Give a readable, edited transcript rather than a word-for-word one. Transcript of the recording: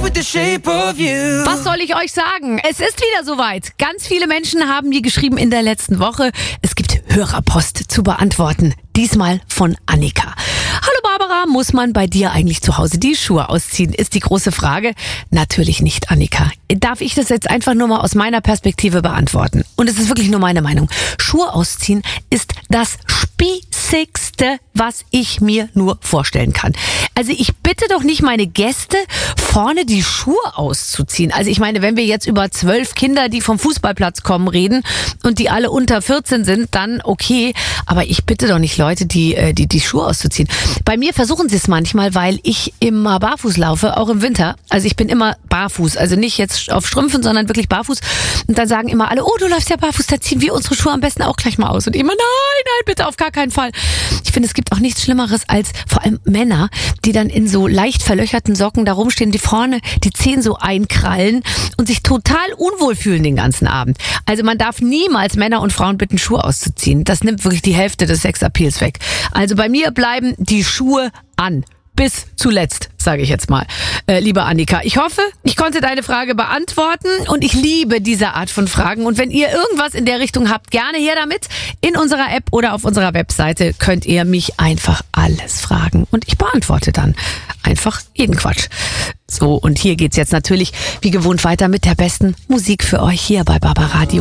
with the shape of you. Was soll ich euch sagen? Es ist wieder soweit. Ganz viele Menschen haben mir geschrieben in der letzten Woche. Es gibt Hörerpost zu beantworten. Diesmal von Annika. Hallo Barbara, muss man bei dir eigentlich zu Hause die Schuhe ausziehen? Ist die große Frage. Natürlich nicht, Annika. Darf ich das jetzt einfach nur mal aus meiner Perspektive beantworten? Und es ist wirklich nur meine Meinung. Schuhe ausziehen ist das Spießigste, was ich mir nur vorstellen kann. Also ich bitte doch nicht meine Gäste, vorne die Schuhe auszuziehen. Also ich meine, wenn wir jetzt über 12 Kinder, die vom Fußballplatz kommen, reden und die alle unter 14 sind, dann okay. Aber ich bitte doch nicht Leute, die Schuhe auszuziehen. Bei mir versuchen sie es manchmal, weil ich immer barfuß laufe, auch im Winter. Also ich bin immer barfuß, also nicht jetzt auf Strümpfen, sondern wirklich barfuß. Und dann sagen immer alle, oh, du läufst ja barfuß, dann ziehen wir unsere Schuhe am besten auch gleich mal aus. Und ich immer, nein, bitte auf gar keinen Fall. Ich finde, es gibt auch nichts Schlimmeres als vor allem Männer, die dann in so leicht verlöcherten Socken da rumstehen, die vorne die Zehen so einkrallen und sich total unwohl fühlen den ganzen Abend. Also man darf niemals Männer und Frauen bitten, Schuhe auszuziehen. Das nimmt wirklich die Hälfte des Sexappeals weg. Also bei mir bleiben die Schuhe an. Bis zuletzt, sage ich jetzt mal. Liebe Annika, ich hoffe, ich konnte deine Frage beantworten und ich liebe diese Art von Fragen. Und wenn ihr irgendwas in der Richtung habt, gerne her damit. In unserer App oder auf unserer Webseite könnt ihr mich einfach alles fragen. Und ich beantworte dann einfach jeden Quatsch. So, und hier geht's jetzt natürlich wie gewohnt weiter mit der besten Musik für euch hier bei Barbaradio.